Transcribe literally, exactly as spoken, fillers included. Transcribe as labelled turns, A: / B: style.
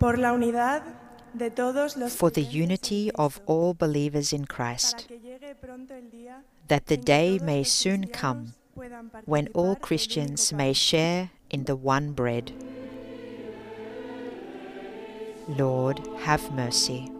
A: por la unidad de todos los
B: for the
A: creyentes
B: unity
A: en
B: of
A: Cristo,
B: all believers in
A: para
B: Christ,
A: que llegue pronto el día
B: that the
A: en que
B: day
A: todos
B: may
A: los
B: soon come
A: cristianos puedan
B: when all
A: participar del único
B: Christians
A: pan.
B: may share in the one bread. Lord, have mercy.